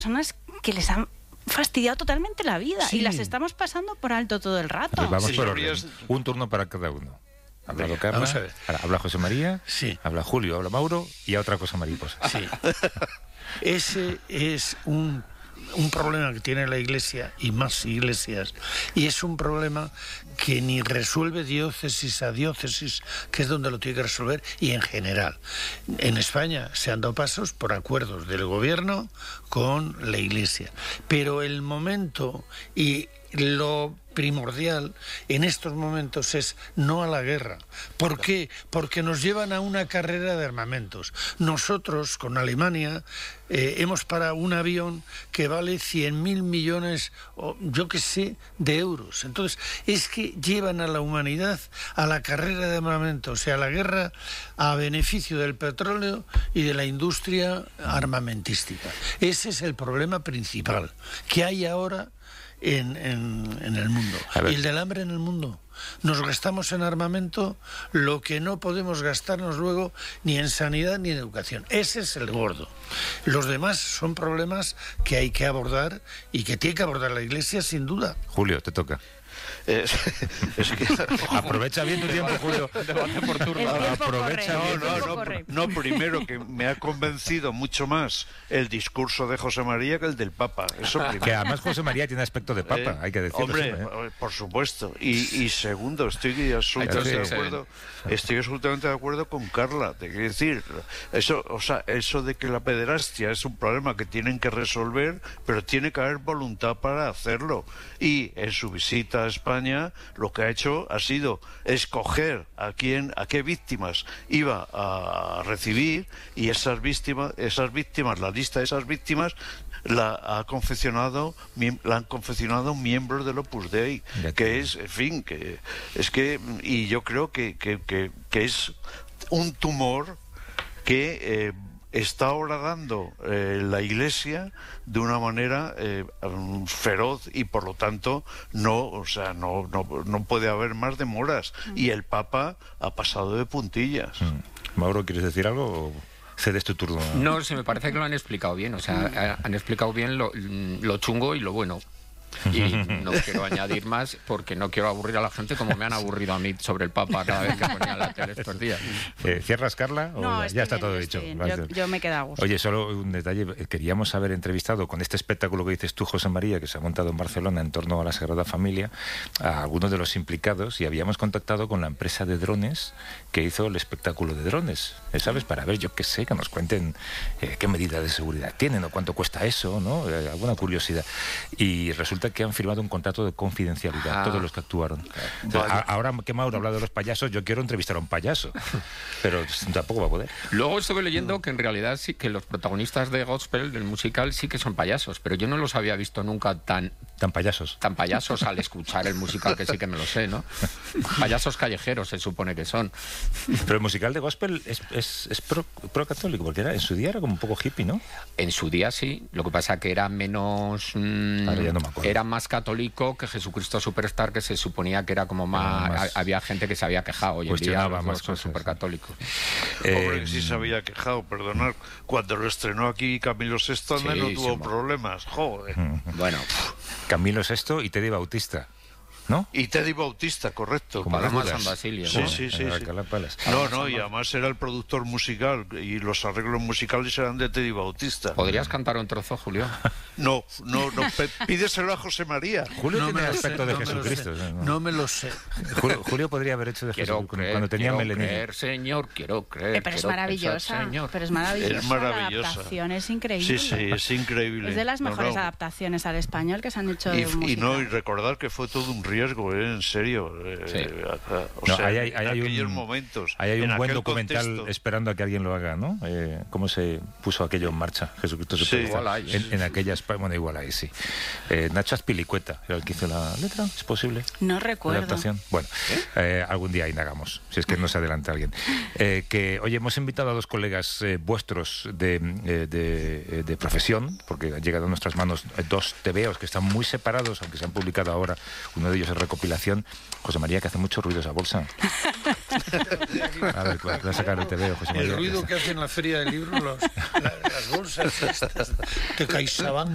personas que les han fastidiado totalmente la vida Sí. y las estamos pasando por alto todo el rato. Pues vamos Sí, por señorías. orden. Un turno para cada uno. Ha hablado Carla, Vamos a ver. ahora habla José María, Sí. habla Julio, habla Mauro y a otra cosa mariposa. Sí. Ese es un problema que tiene la Iglesia y más iglesias, y es un problema que ni resuelve diócesis a diócesis, que es donde lo tiene que resolver, y en general. En España se han dado pasos por acuerdos del gobierno con la Iglesia, pero el momento y lo primordial en estos momentos es no a la guerra. ¿Por qué? Porque nos llevan a una carrera de armamentos. Nosotros, con Alemania, hemos parado un avión que vale 100.000 millones, o yo qué sé, de euros. Entonces, es que llevan a la humanidad a la carrera de armamentos, o sea, a la guerra a beneficio del petróleo y de la industria armamentística. Ese es el problema principal que hay ahora en el mundo. Y el del hambre en el mundo. Nos gastamos en armamento lo que no podemos gastarnos luego ni en sanidad ni en educación. Ese es el gordo. Los demás son problemas que hay que abordar y que tiene que abordar la Iglesia sin duda. Julio, te toca. Es que... Aprovecha bien tu tiempo, Julio. Debate por turno. El tiempo Aprovecha corre, bien. el tiempo corre. No, primero que me ha convencido mucho más el discurso de José María que el del Papa. Eso primero. Que además José María tiene aspecto de papa, hay que decirlo. Hombre, siempre, ¿eh? por supuesto. Y segundo, estoy absolutamente de acuerdo. Estoy absolutamente de acuerdo con Carla. Te quiero decir, eso de que la pederastia es un problema que tienen que resolver, pero tiene que haber voluntad para hacerlo. Y en su visita a España, lo que ha hecho ha sido escoger a qué víctimas iba a recibir, y esas víctimas, la lista de esas víctimas la han confeccionado miembros del Opus Dei, que es, en fin, y yo creo que es un tumor que está ahora dando la Iglesia de una manera feroz, y por lo tanto no puede haber más demoras, y el Papa ha pasado de puntillas. Mauro, ¿quieres decir algo o cedes tu turno? No, se me parece que lo han explicado bien, o sea, han explicado bien lo chungo y lo bueno. Y no quiero añadir más porque no quiero aburrir a la gente como me han aburrido a mí sobre el Papa cada vez que ponía la tele estos días. ¿Cierras, Carla? ¿O No, ya está bien, todo dicho? Yo me quedo a gusto. Oye, solo un detalle. Queríamos haber entrevistado con este espectáculo que dices tú, José María, que se ha montado en Barcelona en torno a la Sagrada Familia, a algunos de los implicados, y habíamos contactado con la empresa de drones que hizo el espectáculo de drones, ¿sabes? Para ver, yo qué sé, que nos cuenten qué medidas de seguridad tienen o cuánto cuesta eso, ¿no? Alguna curiosidad. Y resulta que han firmado un contrato de confidencialidad, todos los que actuaron. Entonces, ahora que Mauro ha hablado de los payasos, yo quiero entrevistar a un payaso, pero tampoco va a poder. Luego estuve leyendo que en realidad sí que los protagonistas de Gospel, del musical, sí que son payasos, pero yo no los había visto nunca tan payasos. Tan payasos al escuchar el musical, que sí que me lo sé, ¿no? Payasos callejeros se supone que son. Pero el musical de Gospel es pro católico, porque en su día era como un poco hippie, ¿no? En su día sí, lo que pasa que era menos... Ahora ya no me acuerdo. Era más católico que Jesucristo Superstar, que se suponía que era como más... Había gente que se había quejado. Hoy en día más son supercatólicos. Hombre, sí se había quejado, perdonad. Cuando lo estrenó aquí Camilo VI, no tuvo problemas. Joder. Bueno. Camilo VI y Teddy Bautista, ¿no? Y Teddy Bautista, correcto. Como Paloma San Basilio. Sí. No, y además era el productor musical, y los arreglos musicales eran de Teddy Bautista. ¿Podrías cantar un trozo, Julio? No, pídeselo a José María. Julio tiene aspecto de Jesucristo. No me lo sé. Julio podría haber hecho de Jesús cuando tenía melenillo. Quiero creer, Señor, quiero creer. Pero es maravillosa. Señor. Pero es maravillosa. Es maravillosa. La adaptación es increíble. Sí, es increíble. Es de las mejores adaptaciones al español que se han hecho de y recordar que fue todo un riesgo, en serio. Hay aquellos momentos. Hay un buen documental contexto. esperando a que alguien lo haga, ¿no? Cómo se puso aquello en marcha, Jesucristo Superstar. En aquellas... Bueno, igual ahí sí. Nacho Azpilicueta era el que hizo la letra, ¿es posible? No recuerdo. La adaptación. Bueno, algún día indagamos, si es que no se adelanta alguien. Oye, hemos invitado a dos colegas vuestros de profesión, porque han llegado a nuestras manos dos tebeos que están muy separados, aunque se han publicado ahora. Uno de ellos es recopilación. José María, que hace mucho ruido esa bolsa. A ver, voy a sacar el tebeo, José María. El ruido que hace en la feria del libro las bolsas estas de CaixaBank.